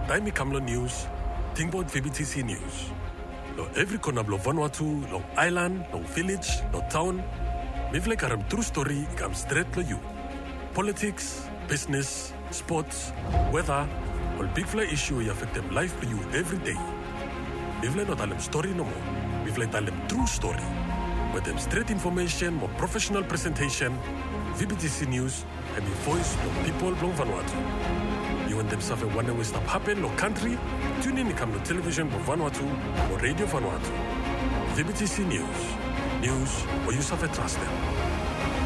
Taimi Kamlo News, Tingbo VBTC News. Lo every corner blo Vanuatu, lo island, lo village, lo town. Mivle karam true story ikam straight lo you. Politics, business, sports, weather, all big fly issue you affect them life to you every day. Mivle not alem story no more. Mivle alem true story. With them straight information, more professional presentation, VBTC News, and the voice of people from Vanuatu. You want them suffer one way stop happen no country, tune in come to television from Vanuatu or radio Vanuatu. VBTC News. News where you suffer trust them.